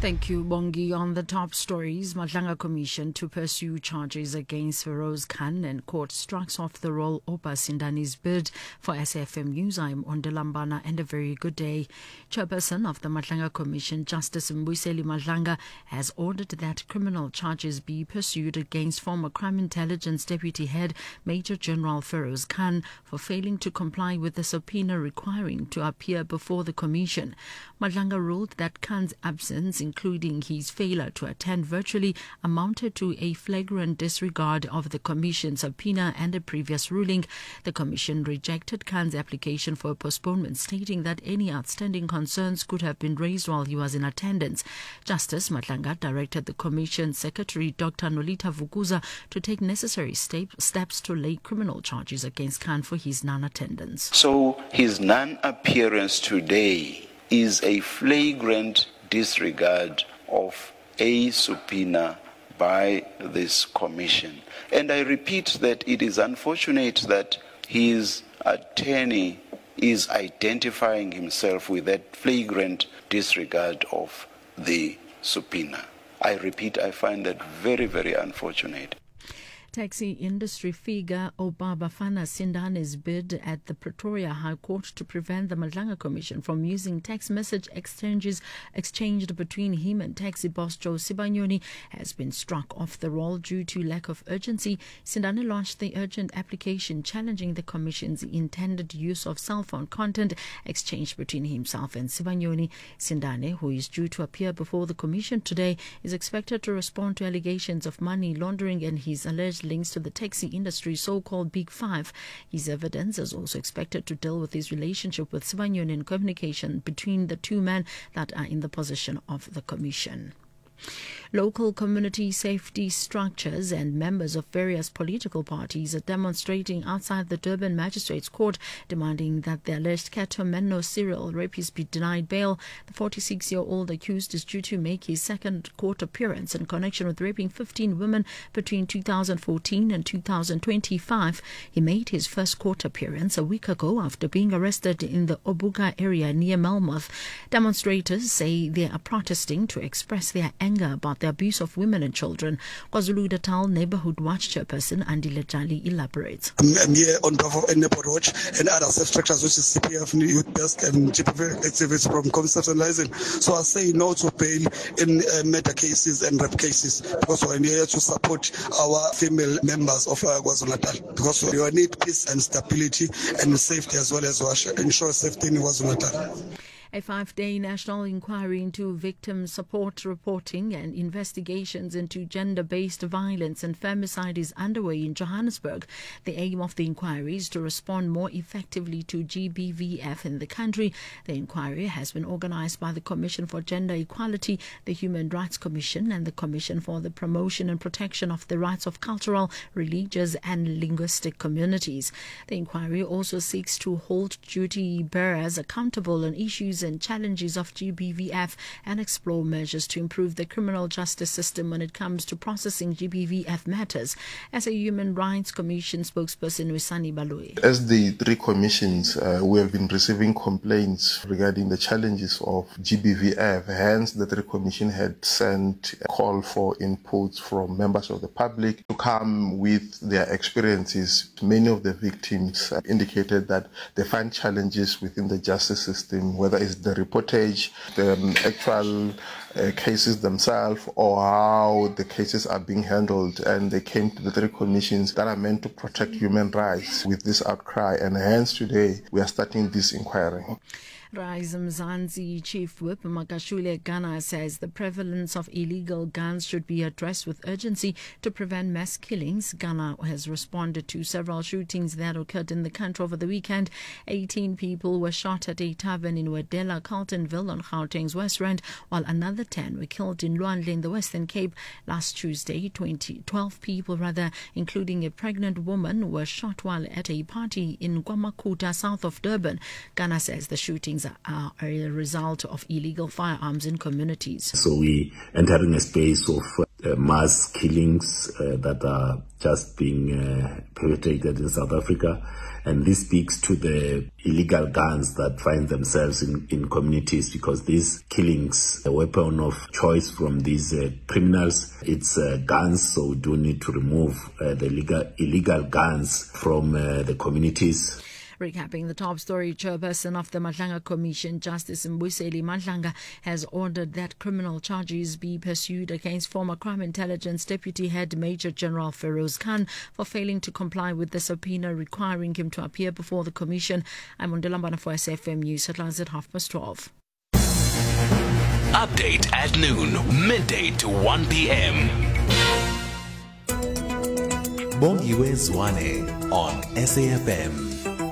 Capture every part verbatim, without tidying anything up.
Thank you, Bongi. On the top stories, Madlanga Commission to pursue charges against Feroz Khan, and court strikes off the role Opa Sindani's bid. For S F M News, I'm Ondelambana, and a very good day. Chairperson of the Madlanga Commission, Justice Mbuyiseli Madlanga, has ordered that criminal charges be pursued against former Crime Intelligence Deputy Head Major General Feroz Khan for failing to comply with the subpoena requiring to appear before the Commission. Madlanga ruled that Khan's absence, including his failure to attend virtually, amounted to a flagrant disregard of the Commission's subpoena and a previous ruling. The Commission rejected Khan's application for a postponement, stating that any outstanding concerns could have been raised while he was in attendance. Justice Madlanga directed the Commission Secretary Doctor Nolita Vukuza to take necessary step, steps to lay criminal charges against Khan for his non-attendance. So his non-appearance today is a flagrant disregard of a subpoena by this commission. And I repeat that it is unfortunate that his attorney is identifying himself with that flagrant disregard of the subpoena. I repeat, I find that very, very unfortunate. Taxi industry figure Opa Bafana Sindane's bid at the Pretoria High Court to prevent the Madlanga Commission from using text message exchanges exchanged between him and taxi boss Joe Sibanyoni has been struck off the roll due to lack of urgency. Sindane launched the urgent application challenging the Commission's intended use of cell phone content exchanged between himself and Sibanyoni. Sindane, who is due to appear before the Commission today, is expected to respond to allegations of money laundering and his alleged links to the taxi industry, so-called Big Five. His evidence is also expected to deal with his relationship with Sibanyoni and communication between the two men that are in the possession of the Commission. Local community safety structures and members of various political parties are demonstrating outside the Durban Magistrates Court, demanding that the alleged Kato Menno serial rapist be denied bail. The forty-six-year-old accused is due to make his second court appearance in connection with raping fifteen women between two thousand fourteen and two thousand twenty-five. He made his first court appearance a week ago after being arrested in the Obuga area near Melmoth. Demonstrators say they are protesting to express their anger about the abuse of women and children. KwaZulu-Natal Neighborhood Watch Chairperson Andile Jali elaborates. I'm here on behalf of Neighborhood Watch and other safe structures, which is C P F, Youth Desk, and G P V activists from Concept and License. So I say no to bail in uh, murder cases and rape cases, because we're here to support our female members of uh, KwaZulu-Natal, because we need peace and stability and safety, as well as ensure safety in KwaZulu-Natal. A five-day national inquiry into victim support reporting and investigations into gender-based violence and femicide is underway in Johannesburg. The aim of the inquiry is to respond more effectively to G B V F in the country. The inquiry has been organized by the Commission for Gender Equality, the Human Rights Commission, and the Commission for the Promotion and Protection of the Rights of Cultural, Religious and Linguistic Communities. The inquiry also seeks to hold duty bearers accountable on issues and challenges of G B V F and explore measures to improve the criminal justice system when it comes to processing G B V F matters. As a Human Rights Commission spokesperson, Wisani Baloi. As the three commissions, uh, we have been receiving complaints regarding the challenges of G B V F. Hence, the three commission had sent a call for inputs from members of the public to come with their experiences. Many of the victims uh, indicated that they find challenges within the justice system, whether it's the reportage, the um, actual uh, cases themselves, or how the cases are being handled. And they came to the three commissions that are meant to protect human rights with this outcry. And hence today we are starting this inquiry. Rise Mzansi Chief Whip Makashule Ghana says the prevalence of illegal guns should be addressed with urgency to prevent mass killings. Ghana has responded to several shootings that occurred in the country over the weekend. eighteen people were shot at a tavern in Wedela, Carltonville on Gauteng's West Rand, while another ten were killed in Luandle in the Western Cape. Last Tuesday, twenty, twelve people, rather, including a pregnant woman, were shot while at a party in Gwamakuta, south of Durban. Ghana says the shootings are a result of illegal firearms in communities. So we entering a space of uh, mass killings uh, that are just being uh, perpetrated in South Africa. And this speaks to the illegal guns that find themselves in, in communities, because these killings, a weapon of choice from these uh, criminals, it's uh, guns. So we do need to remove uh, the illegal, illegal guns from uh, the communities. Recapping the top story, chairperson of the Madlanga Commission, Justice Mbuyiseli Madlanga, has ordered that criminal charges be pursued against former Crime Intelligence Deputy Head Major General Feroz Khan for failing to comply with the subpoena requiring him to appear before the Commission. I'm on Delambana for S F M News, headlines at half past twelve. Update at noon, midday to one p.m. Bongiwe Zwane on S A F M.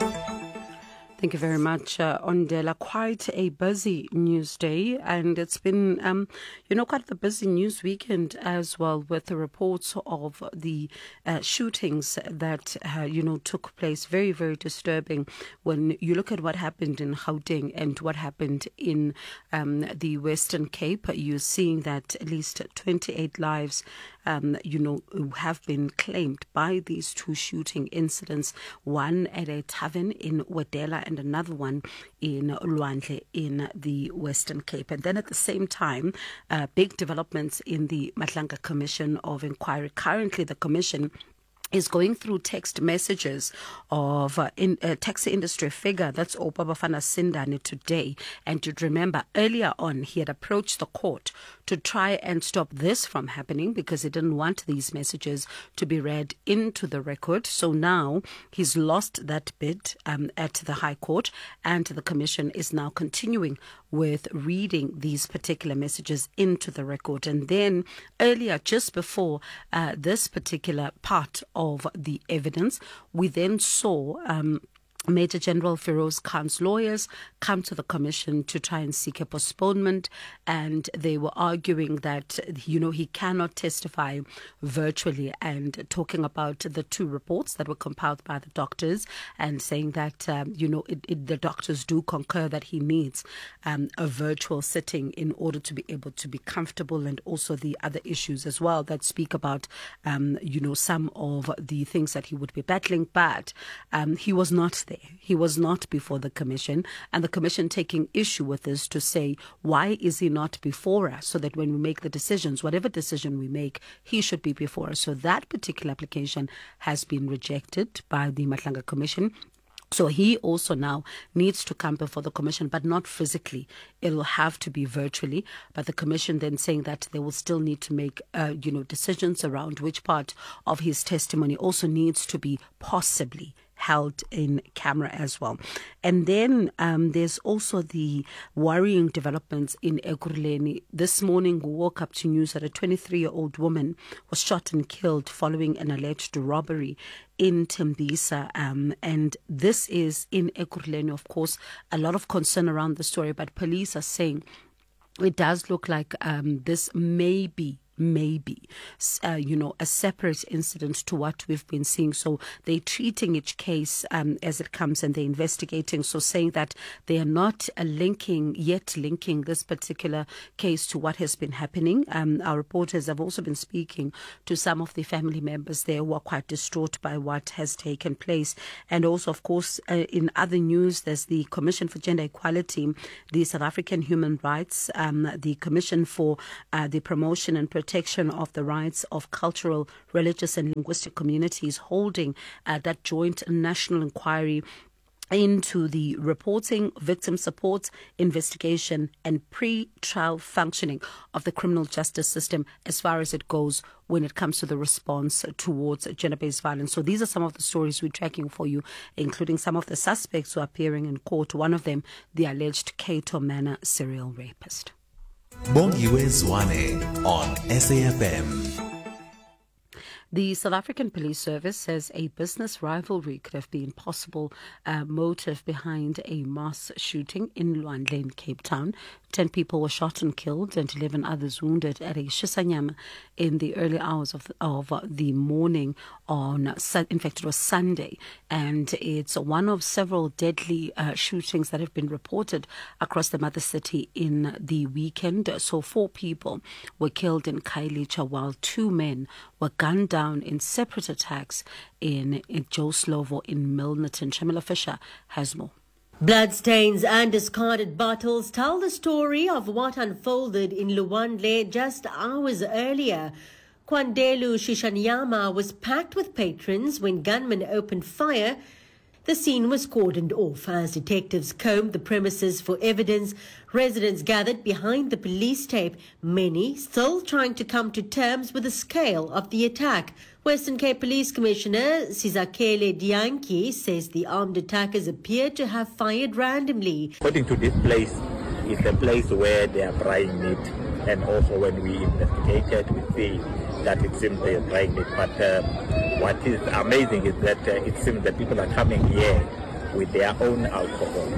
Thank you very much, uh, Ondela. Quite a busy news day, and it's been, um, you know, quite a busy news weekend as well, with the reports of the uh, shootings that, uh, you know, took place. Very, very disturbing when you look at what happened in Gauteng and what happened in um, the Western Cape. You're seeing that at least twenty-eight lives Um, you know, have been claimed by these two shooting incidents, one at a tavern in Wedela and another one in Luandle in the Western Cape. And then at the same time, uh, big developments in the Madlanga Commission of Inquiry. Currently, the Commission is going through text messages of uh, in, uh, taxi industry figure, that's Obabafana Sindane, today. And you'd remember earlier on, he had approached the court to try and stop this from happening because he didn't want these messages to be read into the record. So now he's lost that bid um, at the High Court, and the Commission is now continuing with reading these particular messages into the record. And then earlier, just before uh, this particular part of the evidence, we then saw um, Major General Feroz Khan's lawyers come to the Commission to try and seek a postponement, and they were arguing that, you know, he cannot testify virtually, and talking about the two reports that were compiled by the doctors, and saying that, um, you know, it, it, the doctors do concur that he needs um, a virtual sitting in order to be able to be comfortable, and also the other issues as well that speak about, um, you know, some of the things that he would be battling. But um, he was not there. He was not before the Commission, and the Commission taking issue with this to say, why is he not before us, so that when we make the decisions, whatever decision we make, he should be before us. So that particular application has been rejected by the Madlanga Commission. So he also now needs to come before the Commission, but not physically. It will have to be virtually. But the Commission then saying that they will still need to make, uh, you know, decisions around which part of his testimony also needs to be possibly held in camera as well. And then um, there's also the worrying developments in Ekurhuleni. This morning we woke up to news that a twenty-three-year-old woman was shot and killed following an alleged robbery in Tembisa. Um, and this is in Ekurhuleni, of course. A lot of concern around the story, but police are saying it does look like um, this may be maybe, uh, you know, a separate incident to what we've been seeing. So they're treating each case um, as it comes, and they're investigating. So saying that they are not uh, linking, yet linking this particular case to what has been happening. Um, our reporters have also been speaking to some of the family members there who are quite distraught by what has taken place. And also, of course, uh, in other news, there's the Commission for Gender Equality, the South African Human Rights, um, the Commission for uh, the Promotion and Protection Protection of the Rights of Cultural, Religious and Linguistic Communities, holding uh, that joint national inquiry into the reporting, victim support, investigation and pre-trial functioning of the criminal justice system as far as it goes when it comes to the response towards gender-based violence. So these are some of the stories we're tracking for you, including some of the suspects who are appearing in court. One of them, the alleged Cato Manor serial rapist. Bongiwe Zwane on S A F M. The South African Police Service says a business rivalry could have been possible uh, motive behind a mass shooting in Lwandle in Cape Town. Ten people were shot and killed and eleven others wounded at a Shisanyama in the early hours of, of the morning on, in fact, it was Sunday. And it's one of several deadly uh, shootings that have been reported across the mother city in the weekend. So four people were killed in Khayelitsha while two men were gunned down in separate attacks in, in Joe Slovo in Milnerton. Shamila Fisher has more. Bloodstains and discarded bottles tell the story of what unfolded in Lwandle just hours earlier. Kwandelu Shishanyama was packed with patrons when gunmen opened fire. The scene was cordoned off as detectives combed the premises for evidence. Residents gathered behind the police tape, many still trying to come to terms with the scale of the attack. Western Cape Police Commissioner Sizakele Dianki says the armed attackers appear to have fired randomly. According to this place, it's a place where they are drying meat, and also when we investigated, we see that it seems they are drying meat. But uh, what is amazing is that uh, it seems that people are coming here with their own alcohol.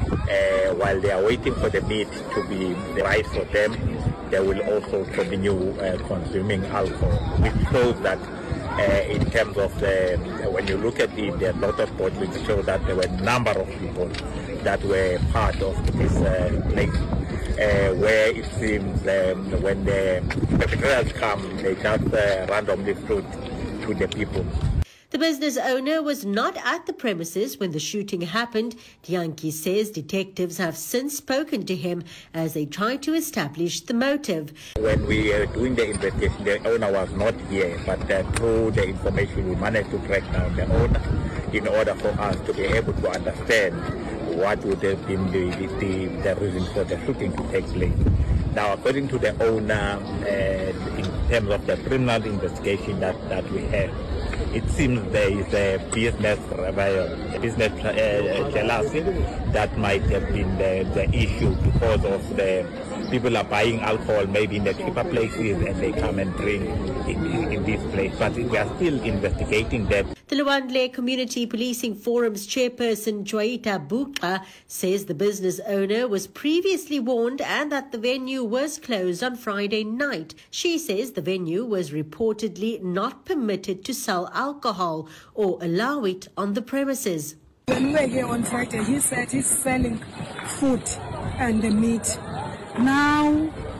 Uh, while they are waiting for the meat to be dried for them, they will also continue uh, consuming alcohol, which shows that uh, in terms of the, when you look at it, there are a lot of reports which show that there were a number of people that were part of this uh, place, uh, where it seems um, when the perpetrators come, they just uh, randomly shoot to the people. The business owner was not at the premises when the shooting happened. Dianki says detectives have since spoken to him as they try to establish the motive. When we were doing the investigation, the owner was not here, but uh, through the information we managed to track down the owner in order for us to be able to understand what would have been the, the, the reason for the shooting to take place. Now, according to the owner, uh, in terms of the criminal investigation that, that we have, it seems there is a business rival, a business uh, jealousy that might have been the, the issue because of the people are buying alcohol maybe in the cheaper places and they come and drink in, in, in this place. But we are still investigating that. The Lwandle Community Policing Forum's chairperson Joita Buka says the business owner was previously warned and that the venue was closed on Friday night. She says the venue was reportedly not permitted to sell alcohol or allow it on the premises. When we were here on Friday, he said he's selling food and the meat. Now,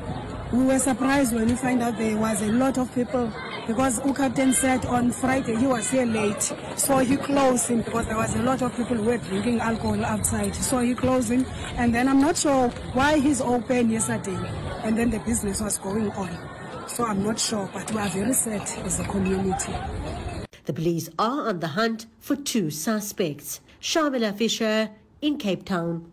we were surprised when we find out there was a lot of people because U Captain said on Friday he was here late. So he closed him because there was a lot of people who were drinking alcohol outside. So he closed him, and then I'm not sure why he's open yesterday and then the business was going on. So I'm not sure, but we are very sad as a community. The police are on the hunt for two suspects. Shamila Fisher in Cape Town.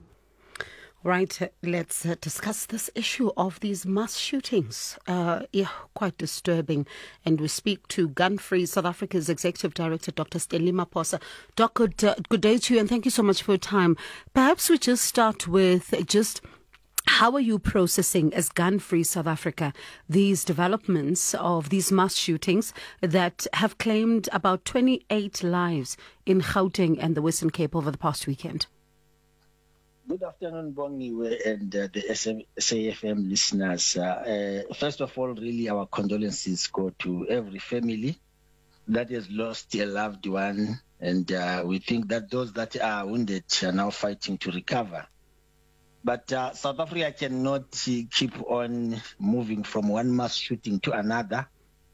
Right, let's uh, discuss this issue of these mass shootings. Uh, yeah, quite disturbing. And we speak to Gun Free South Africa's Executive Director, Doctor Stanley Maposa. Doc, good, uh, good day to you and thank you so much for your time. Perhaps we just start with just how are you processing as Gun Free South Africa these developments of these mass shootings that have claimed about twenty-eight lives in Gauteng and the Western Cape over the past weekend? Good afternoon, Bongiwe and uh, the S A F M listeners. Uh, uh, first of all, really our condolences go to every family that has lost a loved one, and uh, we think that those that are wounded are now fighting to recover. But uh, South Africa cannot uh, keep on moving from one mass shooting to another.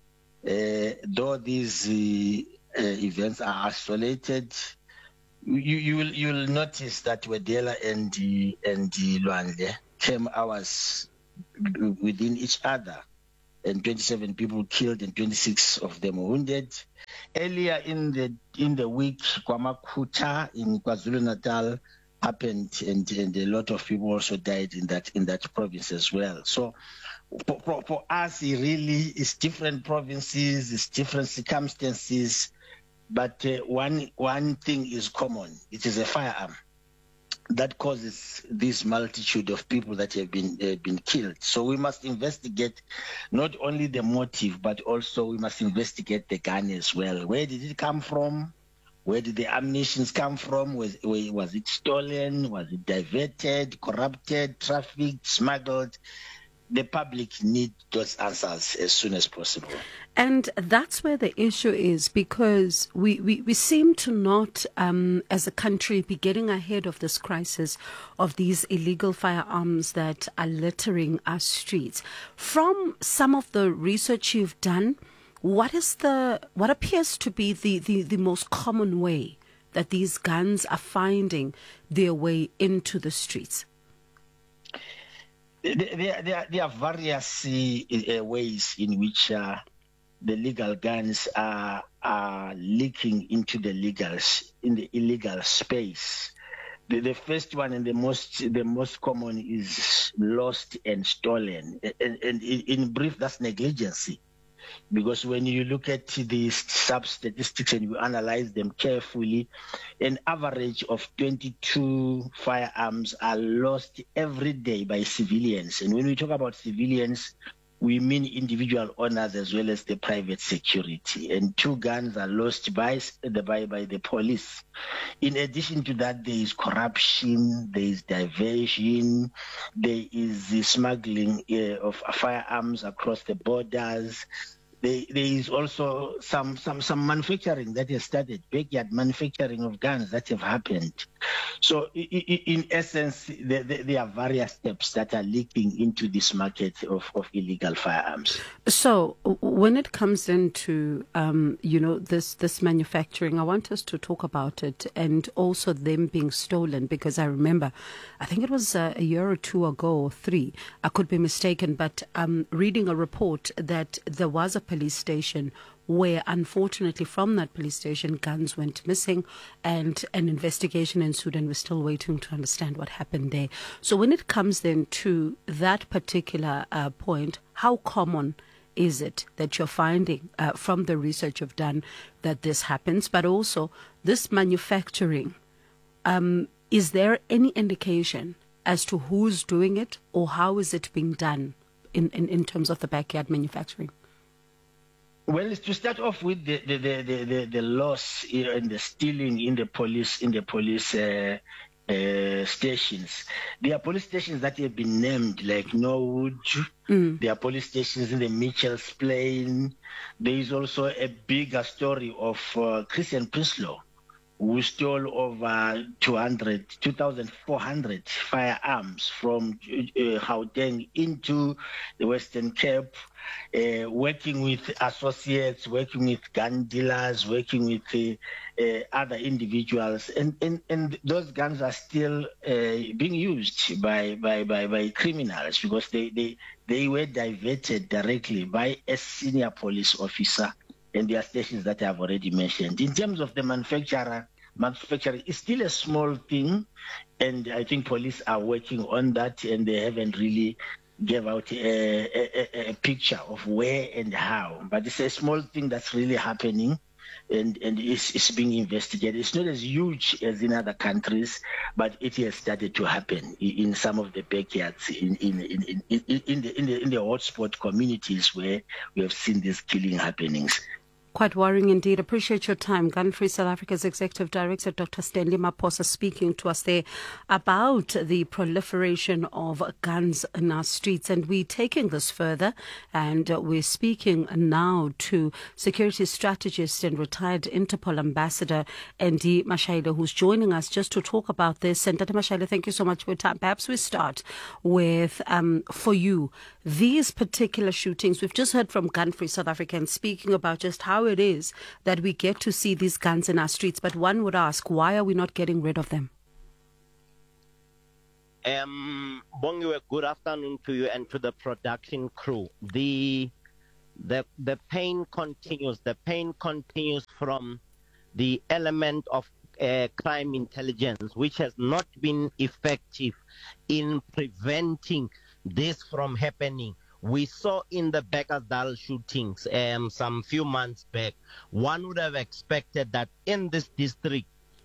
Uh, though these uh, uh, events are isolated, You, you will you will notice that Wedela and the and the Lwandle came hours within each other, and twenty-seven people killed and twenty-six of them wounded. Earlier in the in the week, KwaMakhutha in KwaZulu-Natal happened, and, and a lot of people also died in that in that province as well. So for, for, for us, it really is different provinces, it's different circumstances. But uh, one one thing is common. It is a firearm. that causes this multitude of people that have been uh, been killed. So we must investigate not only the motive, but also we must investigate the gun as well. Where did it come from? Where did the ammunition come from? Was, was it stolen? Was it diverted, corrupted, trafficked, smuggled? The public need those answers as soon as possible. And that's where the issue is, because we, we, we seem to not, um, as a country, be getting ahead of this crisis of these illegal firearms that are littering our streets. From some of the research you've done, what is the what appears to be the, the, the most common way that these guns are finding their way into the streets? There, there, there are various uh, ways in which uh, the legal guns are, are leaking into the legal, in the illegal space. The, the first one and the most the most common is lost and stolen. And, and in brief, that's negligence. Because when you look at the sub-statistics and you analyze them carefully, an average of twenty-two firearms are lost every day by civilians. And when we talk about civilians, we mean individual owners as well as the private security. And two guns are lost by the, by, by the police. In addition to that, there is corruption, there is diversion, there is the smuggling uh, of firearms across the borders. There, there is also some, some, some manufacturing that has started, backyard manufacturing of guns that have happened. So in essence, there, there are various steps that are leaking into this market of, of illegal firearms. So when it comes into, um, you know, this, this manufacturing, I want us to talk about it and also them being stolen, because I remember, I think it was a, a year or two ago or three, I could be mistaken, but um, reading a report that there was a police station where, unfortunately, from that police station, guns went missing and an investigation ensued, and we're still waiting to understand what happened there. So when it comes then to that particular uh, point, how common is it that you're finding uh, from the research you've done that this happens, but also this manufacturing? Um, is there any indication as to who's doing it or how is it being done in, in, in terms of the backyard manufacturing? Well, to start off with the the, the, the, the loss and the stealing in the police in the police uh, uh, stations. There are police stations that have been named, like Norwood. Mm. There are police stations in the Mitchell's Plain. There is also a bigger story of uh, Christian Prinsloo, who stole over two hundred, two thousand four hundred firearms from uh, Gauteng into the Western Cape, uh, working with associates, working with gun dealers, working with uh, uh, other individuals. And, and, and those guns are still uh, being used by, by, by, by criminals because they, they, they were diverted directly by a senior police officer. And there are stations that I have already mentioned. In terms of the manufacturer, manufacturing is still a small thing, and I think police are working on that, and they haven't really gave out a, a, a picture of where and how. But it's a small thing that's really happening, and, and it's, it's being investigated. It's not as huge as in other countries, but it has started to happen in some of the backyards, in in in in, in, in the in the in the hotspot communities where we have seen these killing happenings. Quite worrying indeed. Appreciate your time. Gun Free South Africa's Executive Director, Doctor Stanley Maposa, speaking to us there about the proliferation of guns in our streets. And we're taking this further, and uh, we're speaking now to security strategist and retired Interpol ambassador, Andy Mashaile, who's joining us just to talk about this. And Doctor Mashaile, thank you so much for your time. Perhaps we start with, um, for you, these particular shootings. We've just heard from Gun Free South Africa and speaking about just how it is that we get to see these guns in our streets, but one would ask, why are we not getting rid of them? Um, Bongiwe, good afternoon to you and to the production crew. The the the pain continues. The pain continues from the element of uh, crime intelligence, which has not been effective in preventing this from happening. We saw in the Bekkersdal shootings um, some few months back, one would have expected that in this district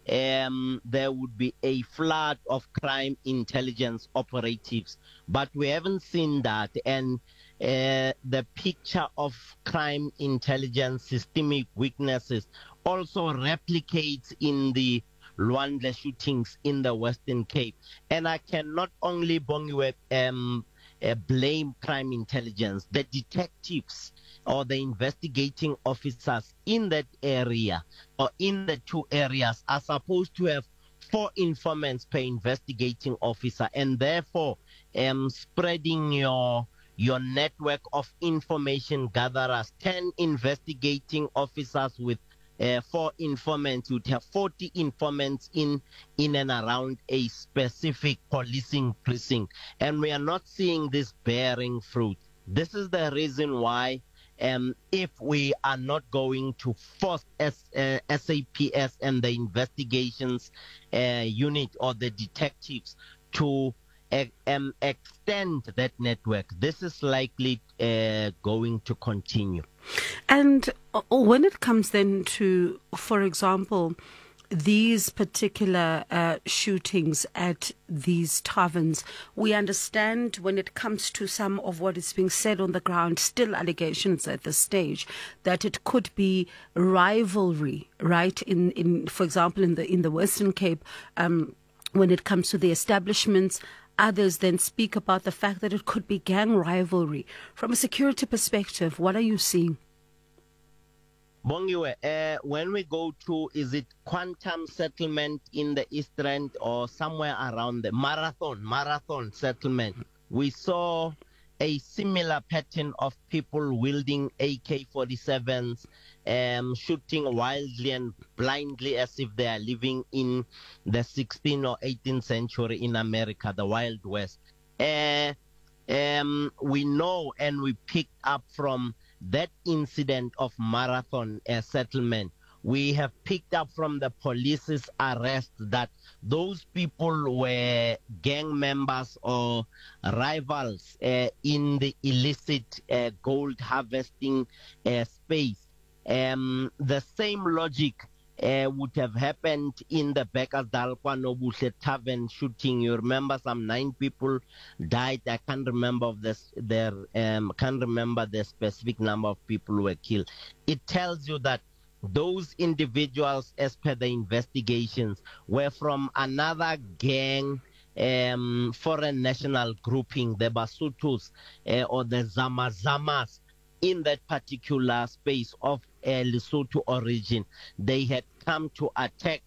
um, there would be a flood of crime intelligence operatives. But we haven't seen that. And uh, the picture of crime intelligence systemic weaknesses also replicates in the Luandle shootings in the Western Cape. And I can not only Bongiwe, um, uh, blame crime intelligence, the detectives or the investigating officers in that area or in the two areas are supposed to have four informants per investigating officer, and therefore um, spreading your your network of information gatherers, ten investigating officers with uh, four informants, you'd have forty informants in in and around a specific policing precinct, and we are not seeing this bearing fruit. This is the reason why Um, if we are not going to force S, uh, S A P S and the investigations uh, unit or the detectives to uh, um, extend that network, this is likely uh, going to continue. And uh, when it comes then to, for example, these particular uh, shootings at these taverns, we understand when it comes to some of what is being said on the ground, still allegations at this stage, that it could be rivalry, right? In, in for example, in the in the Western Cape, um, when it comes to the establishments. Others then speak about the fact that it could be gang rivalry. From a security perspective, what are you seeing? Bongiwe, uh, when we go to, is it Quantum Settlement in the East End or somewhere around the Marathon, Marathon Settlement, we saw a similar pattern of people wielding A K forty-sevens, um, shooting wildly and blindly as if they are living in the sixteenth or eighteenth century in America, the Wild West. Uh, um, we know and we picked up from that incident of Marathon uh, Settlement, we have picked up from the police's arrest that those people were gang members or rivals uh, in the illicit uh, gold harvesting uh, space. Um, the same logic uh, would have happened in the Bekkersdal KwaNobuhle Tavern shooting. You remember some nine people died. I can't remember of this, their um, can't remember the specific number of people who were killed. It tells you that those individuals, as per the investigations, were from another gang, um, foreign national grouping, the Basutus uh, or the Zamazamas, in that particular space of uh, Lesotho origin. They had come to attack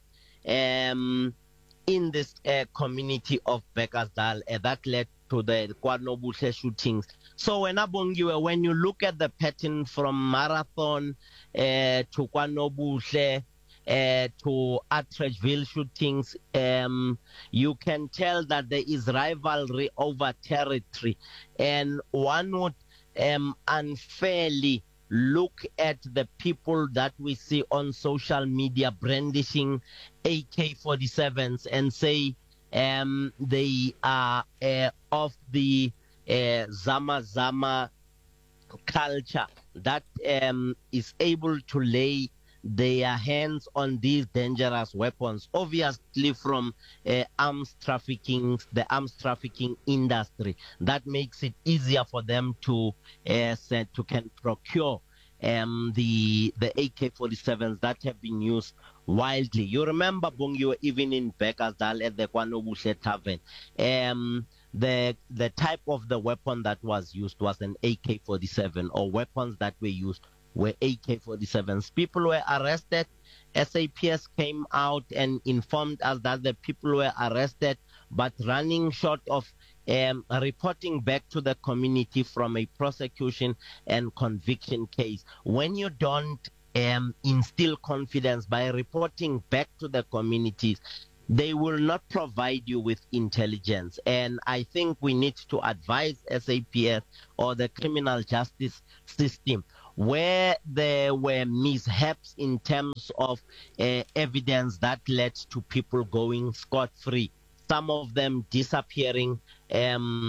um, in this uh, community of Bekkersdal, and that led to the KwaNobuhle shootings. So when when you look at the pattern from Marathon uh, to KwaNobuhle uh, to Atteridgeville shootings, um, you can tell that there is rivalry over territory, and one would um, unfairly look at the people that we see on social media brandishing A K forty-sevens and say um, they are uh, of the uh, Zama Zama culture that um, is able to lay their hands on these dangerous weapons, obviously from uh, arms trafficking, the arms trafficking industry. That makes it easier for them to uh, to can procure um, the the A K forty-sevens that have been used widely. You remember, Bongiwe, even in Bekkersdal at the KwaNobuhle Tavern, um, the the type of the weapon that was used was an A K forty-seven, or weapons that were used were A K forty-sevens. People were arrested. S A P S came out and informed us that the people were arrested, but running short of um, reporting back to the community from a prosecution and conviction case. When you don't um, instill confidence by reporting back to the communities, they will not provide you with intelligence. And I think we need to advise S A P S or the criminal justice system where there were mishaps in terms of uh, evidence that led to people going scot-free, some of them disappearing um,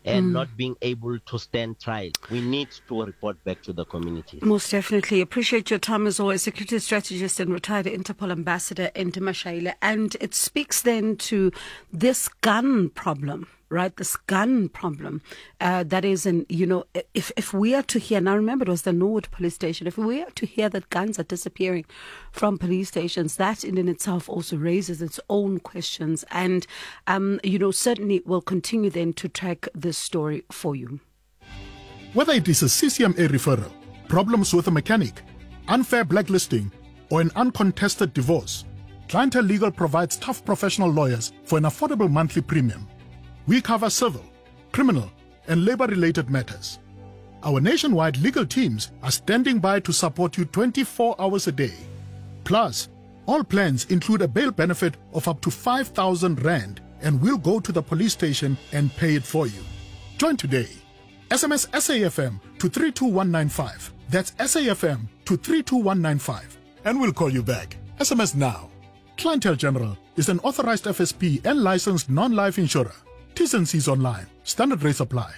and Mm. not being able to stand trial. We need to report back to the communities. Most definitely. Appreciate your time as always. Security strategist and retired Interpol ambassador Ndima Shaile. And it speaks then to this gun problem, right? This gun problem uh, that is, in, you know, if, if we are to hear, now remember it was the Norwood police station, if we are to hear that guns are disappearing from police stations, that in and itself also raises its own questions. And, um, you know, certainly we'll continue then to track this story for you. Whether it is a C C M A referral, problems with a mechanic, unfair blacklisting, or an uncontested divorce, Clientele Legal provides tough professional lawyers for an affordable monthly premium. We cover civil, criminal, and labor-related matters. Our nationwide legal teams are standing by to support you twenty-four hours a day. Plus, all plans include a bail benefit of up to five thousand rand, and we'll go to the police station and pay it for you. Join today. S M S S A F M to three two one nine five. That's S A F M to three two one nine five. And we'll call you back. S M S now. Clientele General is an authorized F S P and licensed non-life insurer. T's and C's online. Standard rates apply.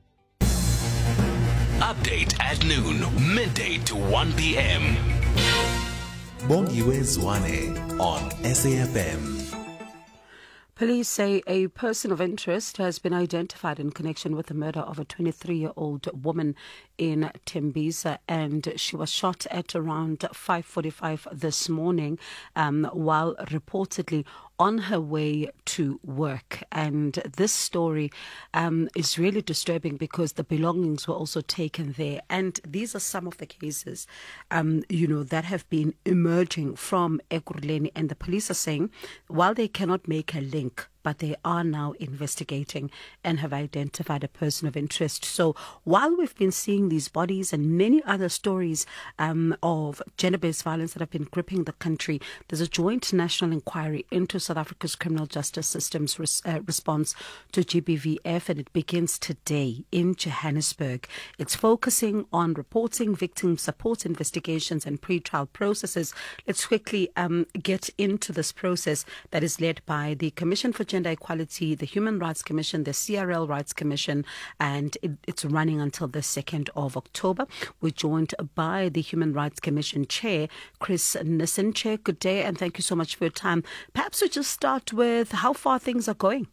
Update at noon, midday to one p.m. Bongiwe Zwane on S A F M. Police say a person of interest has been identified in connection with the murder of a twenty-three-year-old woman in Tembisa, and she was shot at around five forty-five this morning um, while reportedly on her way to work. And this story um, is really disturbing because the belongings were also taken there. And these are some of the cases, um, you know, that have been emerging from Ekurhuleni. And the police are saying, while they cannot make a link, but they are now investigating and have identified a person of interest. So while we've been seeing these bodies and many other stories um, of gender-based violence that have been gripping the country, there's a joint national inquiry into South Africa's criminal justice system's res- uh, response to G B V F, and it begins today in Johannesburg. It's focusing on reporting, victim support, investigations and pre-trial processes. Let's quickly um, get into this process that is led by the Commission for Gender Equality, the Human Rights Commission, the C R L Rights Commission, and it, it's running until the second of October. We're joined by the Human Rights Commission Chair, Chris Nissen. Chair, good day, and thank you so much for your time. Perhaps we just start with how far things are going.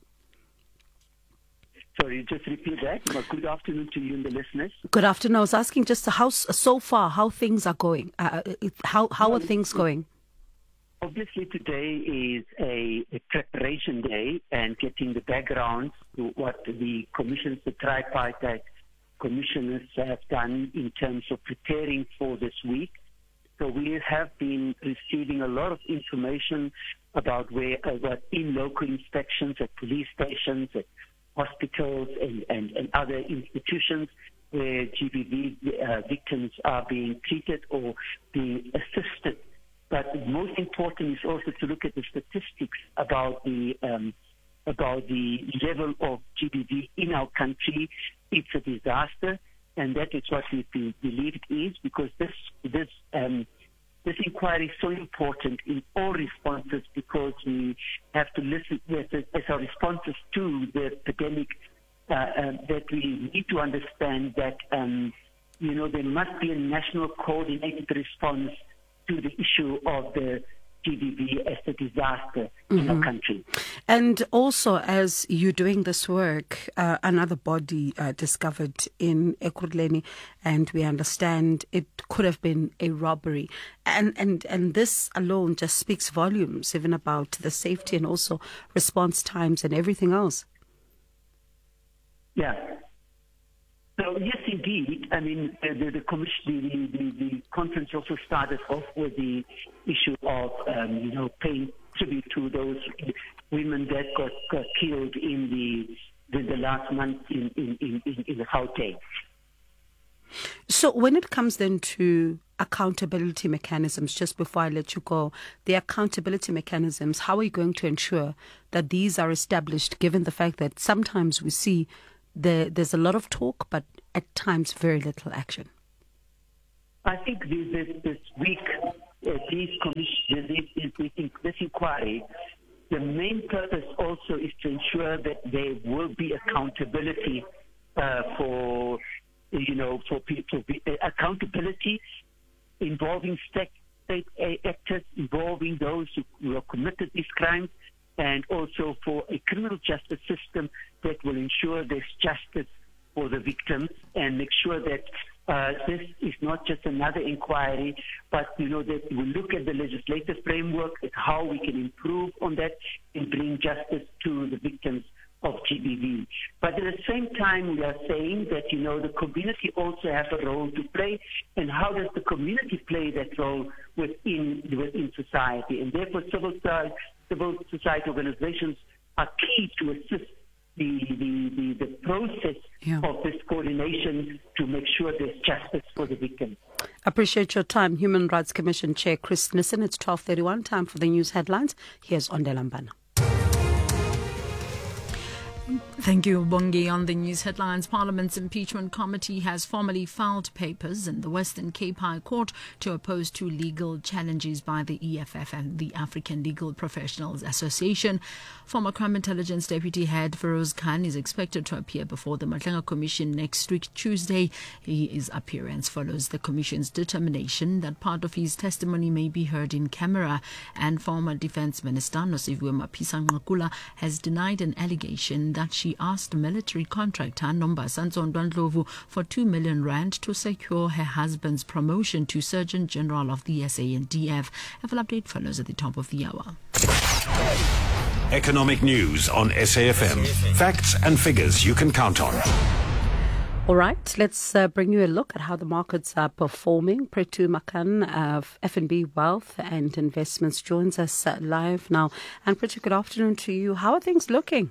Sorry, just repeat that. Good afternoon to you and the listeners. Good afternoon. I was asking just how so far how things are going. Uh, how how are things going? Obviously, today is a, a preparation day and getting the background to what the commissions, the tripartite commissioners have done in terms of preparing for this week. So we have been receiving a lot of information about where uh, what in local inspections at police stations, at hospitals, and, and, and other institutions where G B V uh, victims are being treated or being assisted. But most important is also to look at the statistics about the um, about the level of G B V in our country. It's a disaster, and that is what we believe it is, because this this um, this inquiry is so important in all responses, because we have to listen as, as our responses to the epidemic. Uh, uh, that we need to understand that um, you know there must be a national coordinated response to the issue of the G B V as a disaster mm-hmm. in our country. And also, as you're doing this work, uh, another body uh, discovered in Ekurhuleni, and we understand it could have been a robbery. And, and, and this alone just speaks volumes, even about the safety and also response times and everything else. Yeah. So yes, indeed. I mean, the, the, the commission, the, the, the conference also started off with the issue of, um, you know, paying tribute to those women that got, got killed in the, the the last month in in in, in the Gauteng. So when it comes then to accountability mechanisms, just before I let you go, the accountability mechanisms, how are you going to ensure that these are established, given the fact that sometimes we see There, there's a lot of talk, but at times very little action? I think this, this, this week, uh, these commissions, this, this, this inquiry, the main purpose also is to ensure that there will be accountability uh, for, you know, for people, accountability involving state, state actors, involving those who, who have committed these crimes, and also for a criminal justice system that will ensure there's justice for the victims and make sure that uh, this is not just another inquiry, but, you know, that we look at the legislative framework and how we can improve on that and bring justice to the victims of G B V. But at the same time, we are saying that, you know, the community also has a role to play, and how does the community play that role within within society? And therefore, civil society, civil society organizations are key to assist the the, the, the process yeah. of this coordination to make sure there's justice for the victims. Appreciate your time, Human Rights Commission Chair Chris Nissen. It's twelve thirty-one, time for the news headlines. Here's Ondela Mbana. Thank you, Bongi. On the news headlines, Parliament's impeachment committee has formally filed papers in the Western Cape High Court to oppose two legal challenges by the E F F and the African Legal Professionals Association. Former Crime Intelligence Deputy Head Feroz Khan is expected to appear before the Matlanga Commission next week, Tuesday. His appearance follows the Commission's determination that part of his testimony may be heard in camera, and former Defence Minister Nosiviwe Mapisa-Nqakula has denied an allegation that she asked military contractor Nombasa Nzondwa-Ndlovu for two million rand to secure her husband's promotion to Surgeon General of the S A N D F. A full update follows at the top of the hour. Economic news on S A F M. Facts and figures you can count on. All right, let's uh, bring you a look at how the markets are performing. Pretu Makan of F N B Wealth and Investments joins us uh, live now. And Pretu, good afternoon to you. How are things looking?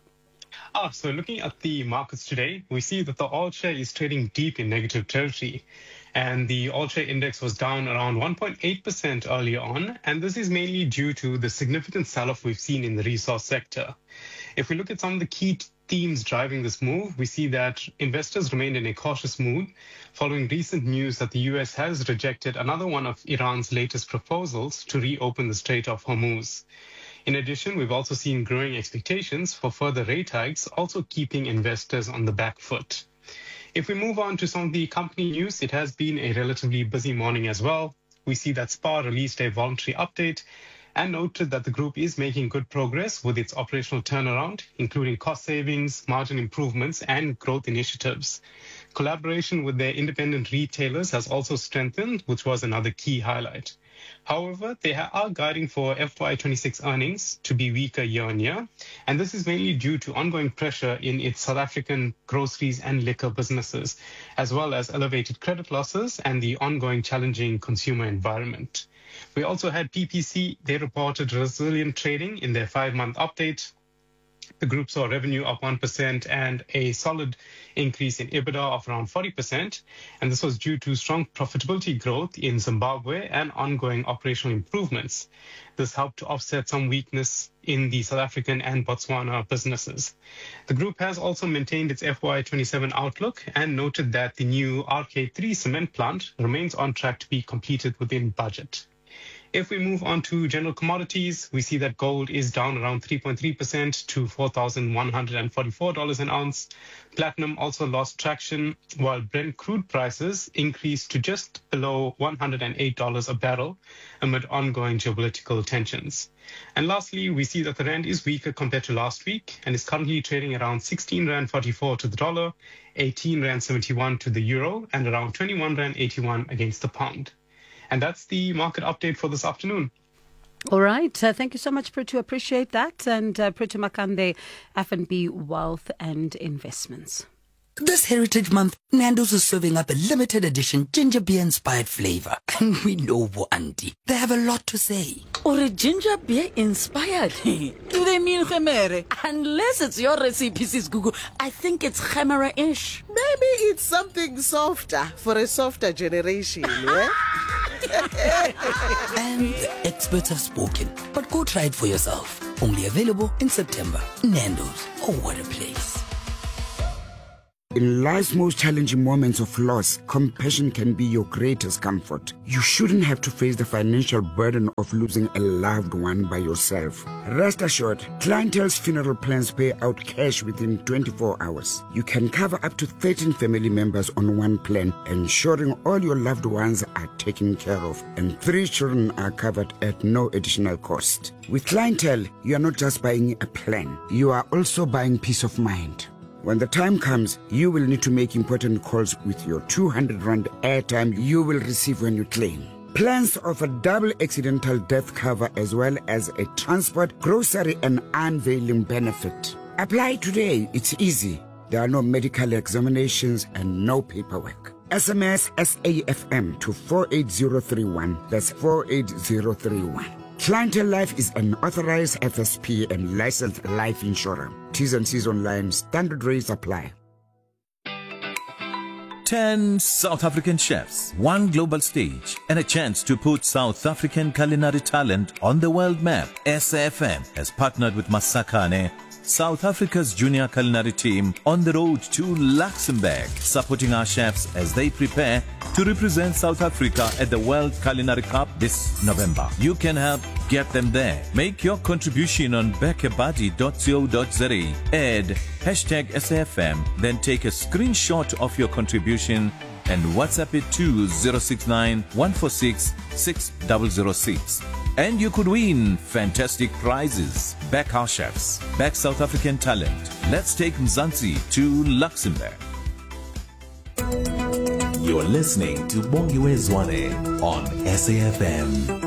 Ah, so looking at the markets today, we see that the oil share is trading deep in negative territory. And the oil share index was down around one point eight percent earlier on. And this is mainly due to the significant sell-off we've seen in the resource sector. If we look at some of the key themes driving this move, we see that investors remained in a cautious mood following recent news that the U S has rejected another one of Iran's latest proposals to reopen the Strait of Hormuz. In addition, we've also seen growing expectations for further rate hikes, also keeping investors on the back foot. If we move on to some of the company news, it has been a relatively busy morning as well. We see that SPAR released a voluntary update and noted that the group is making good progress with its operational turnaround, including cost savings, margin improvements, and growth initiatives. Collaboration with their independent retailers has also strengthened, which was another key highlight. However, they are guiding for F Y twenty-six earnings to be weaker year on year, and this is mainly due to ongoing pressure in its South African groceries and liquor businesses, as well as elevated credit losses and the ongoing challenging consumer environment. We also had P P C. They reported resilient trading in their five-month update. The group saw revenue up one percent and a solid increase in EBITDA of around forty percent. And this was due to strong profitability growth in Zimbabwe and ongoing operational improvements. This helped to offset some weakness in the South African and Botswana businesses. The group has also maintained its F Y twenty-seven outlook and noted that the new R K three cement plant remains on track to be completed within budget. If we move on to general commodities, we see that gold is down around three point three percent to four thousand one hundred forty-four dollars an ounce. Platinum also lost traction, while Brent crude prices increased to just below one hundred eight dollars a barrel amid ongoing geopolitical tensions. And lastly, we see that the rand is weaker compared to last week and is currently trading around sixteen rand forty-four to the dollar, eighteen rand seventy-one to the euro, and around twenty-one rand eighty-one against the pound. And that's the market update for this afternoon. All right. Uh, thank you so much, Pretu. Appreciate that. And uh, Pretu Makande, F N B Wealth and Investments. This Heritage Month, Nando's is serving up a limited edition ginger beer inspired flavor. And we know Bo Auntie, they have a lot to say. Or a ginger beer inspired? Do they mean Khemere? Unless it's your recipe, Sis Gugu, I think it's Khemera-ish. Maybe it's something softer for a softer generation, yeah? And the experts have spoken. But go try it for yourself. Only available in September. Nando's. Oh, what a place. In life's most challenging moments of loss, compassion can be your greatest comfort. You shouldn't have to face the financial burden of losing a loved one by yourself. Rest assured, Clientele's funeral plans pay out cash within twenty-four hours. You can cover up to thirteen family members on one plan, ensuring all your loved ones are taken care of, and three children are covered at no additional cost. With Clientele, you are not just buying a plan, you are also buying peace of mind. When the time comes, you will need to make important calls with your two hundred rand airtime you will receive when you claim. Plans offer double accidental death cover as well as a transport, grocery and unveiling benefit. Apply today, it's easy. There are no medical examinations and no paperwork. S M S S A F M to four eight zero three one. That's four eight zero three one. Clientele Life is an authorized F S P and licensed life insurer. T's and C's online. Standard rates apply. ten South African chefs, one global stage, and a chance to put South African culinary talent on the world map. S A F M has partnered with Masakane, South Africa's junior culinary team, on the road to Luxembourg, supporting our chefs as they prepare to represent South Africa at the World Culinary Cup this November. You can help get them there. Make your contribution on bekebuddy dot co dot za. Add hashtag S A F M, then take a screenshot of your contribution and WhatsApp it to zero six nine one four six six zero zero six. And you could win fantastic prizes. Back our chefs. Back South African talent. Let's take Mzansi to Luxembourg. You're listening to Bongiwe Zwane on S A F M.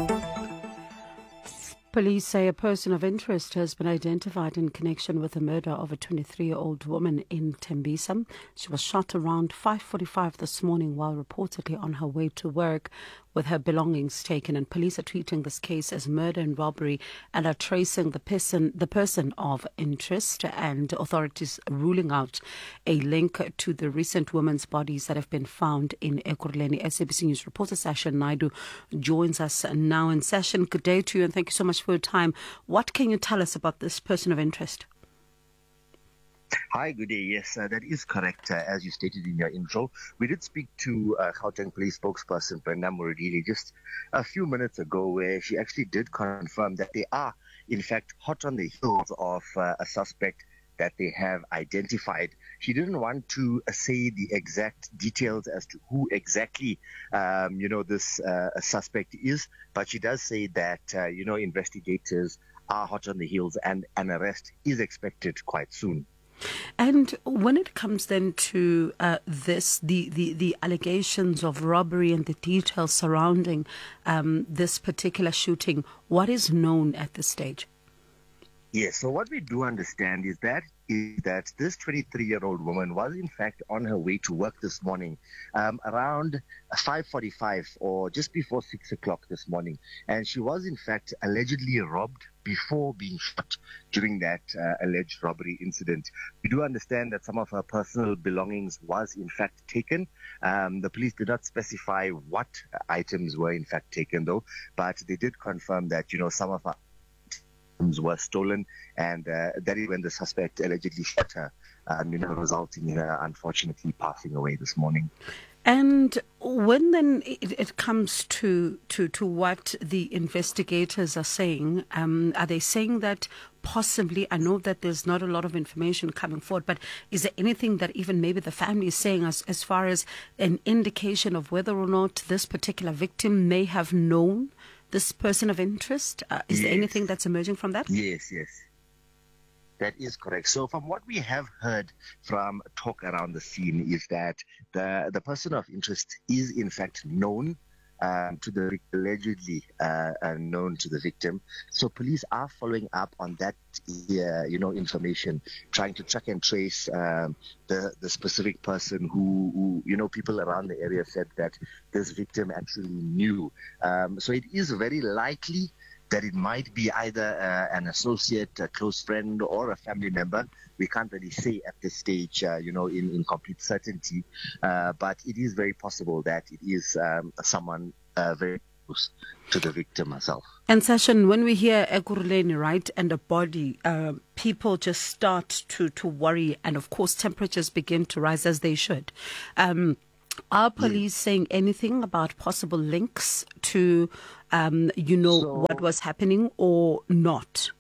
Police say a person of interest has been identified in connection with the murder of a twenty-three-year-old woman in Tembisa. She was shot around five forty-five this morning while reportedly on her way to work with her belongings taken, and police are treating this case as murder and robbery and are tracing the person the person of interest, and authorities ruling out a link to the recent women's bodies that have been found in Ekurhuleni. S A B C News reporter Sasha Naidu joins us now in session. Good day to you and thank you so much for your time. What can you tell us about this person of interest? Hi, good day. Yes, uh, that is correct. Uh, as you stated in your intro, we did speak to uh, Gauteng Police spokesperson Brenda Muradili just a few minutes ago, where she actually did confirm that they are, in fact, hot on the heels of uh, a suspect that they have identified. She didn't want to uh, say the exact details as to who exactly, um, you know, this uh, suspect is, but she does say that, uh, you know, investigators are hot on the heels and an arrest is expected quite soon. And when it comes then to uh, this, the, the, the allegations of robbery and the details surrounding um, this particular shooting, what is known at this stage? Yes, so what we do understand is that is that this twenty-three-year-old woman was in fact on her way to work this morning um, around five forty-five or just before six o'clock this morning. And she was in fact allegedly robbed before being shot during that uh, alleged robbery incident. We do understand that some of her personal belongings was in fact taken. Um, the police did not specify what items were in fact taken though, but they did confirm that, you know, some of her were stolen, and uh, that is when the suspect allegedly shot her, um, you know, resulting in her unfortunately passing away this morning. And when then it, it comes to, to, to what the investigators are saying, um, are they saying that possibly, I know that there's not a lot of information coming forward, but is there anything that even maybe the family is saying as, as far as an indication of whether or not this particular victim may have known this person of interest? Uh, is yes. there anything that's emerging from that? Yes, yes. That is correct. So from what we have heard from talk around the scene is that the, the person of interest is in fact known um, to the allegedly uh, uh, known to the victim. So police are following up on that, uh, you know, information, trying to track and trace um, the the specific person who, who, you know, people around the area said that this victim actually knew. Um, so it is very likely that it might be either uh, an associate, a close friend, or a family member. We can't really say at this stage, uh, you know, in, in complete certainty. Uh, but it is very possible that it is um, someone uh, very close to the victim herself. And Session, when we hear Ekurhuleni, right, and a body, uh, people just start to, to worry, and of course temperatures begin to rise as they should. Um, are police yeah. saying anything about possible links to, um, you know, so, what was happening or not?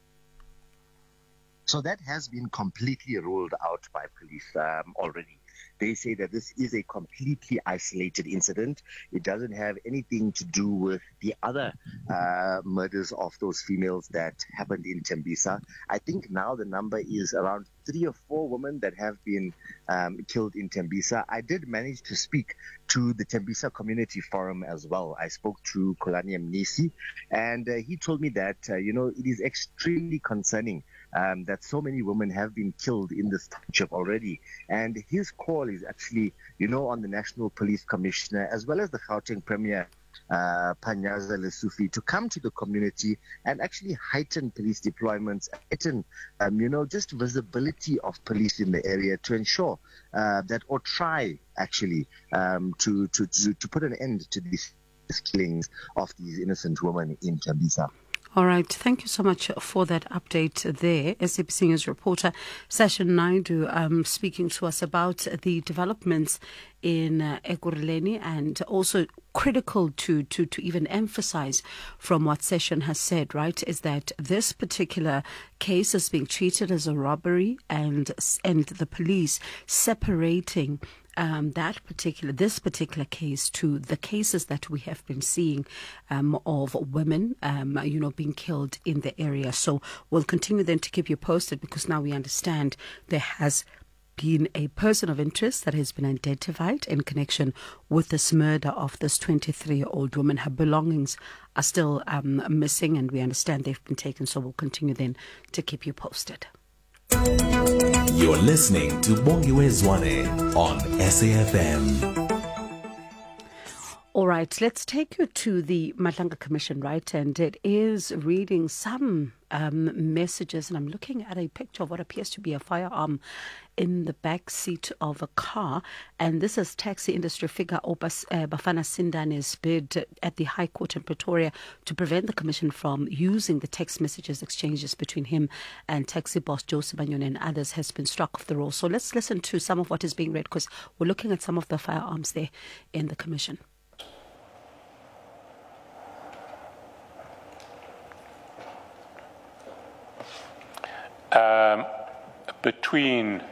So that has been completely ruled out by police um, already. They say that this is a completely isolated incident. It doesn't have anything to do with the other uh, murders of those females that happened in Tembisa. I think now the number is around three or four women that have been um, killed in Tembisa. I did manage to speak to the Tembisa Community Forum as well. I spoke to Kolani Mnisi, and uh, he told me that, uh, you know, it is extremely concerning Um, that so many women have been killed in this township already. And his call is actually, you know, on the National Police Commissioner as well as the Gauteng Premier, uh, Panyaza Lesufi, to come to the community and actually heighten police deployments, heighten, um, you know, just visibility of police in the area to ensure uh, that, or try actually um, to, to, to, to put an end to these killings of these innocent women in Tembisa. All right. Thank you so much for that update there. S A B C News reporter Session Naidu um, speaking to us about the developments in uh, Ekurhuleni, and also critical to, to, to even emphasize from what Session has said, right, is that this particular case is being treated as a robbery, and and the police separating Um, that particular, this particular case to the cases that we have been seeing um, of women, um, you know, being killed in the area. So we'll continue then to keep you posted, because now we understand there has been a person of interest that has been identified in connection with this murder of this twenty-three-year-old woman. Her belongings are still um, missing, and we understand they've been taken. So we'll continue then to keep you posted. You're listening to Bongiwe Zwane on S A F M. All right, let's take you to the Madlanga Commission, right? And it is reading some um, messages, and I'm looking at a picture of what appears to be a firearm in the back seat of a car. And this is taxi industry figure Opas, uh, Bafana Sindane's bid at the High Court in Pretoria to prevent the Commission from using the text messages exchanges between him and taxi boss Joe Sibanyoni and others has been struck off the roll. So let's listen to some of what is being read, because we're looking at some of the firearms there in the Commission. Um, between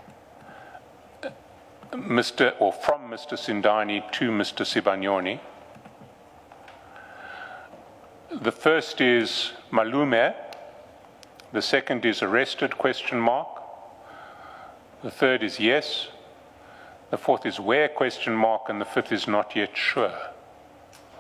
Mister or from Mister Sindani to Mister Sibanyoni. The first is Malume. The second is arrested, question mark. The third is yes. The fourth is where, question mark. And the fifth is not yet sure.